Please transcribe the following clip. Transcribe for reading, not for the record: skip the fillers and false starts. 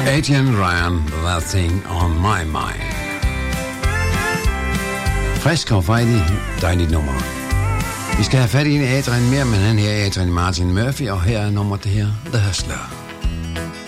Adrian Ryan, That Thing on My Mind. Frisk og frejdig, dejligt nummer. Vi skal have fat i en Adrian mere, men han her er Adrian Martin Murphy, og her er nummeret det her, The Hustler.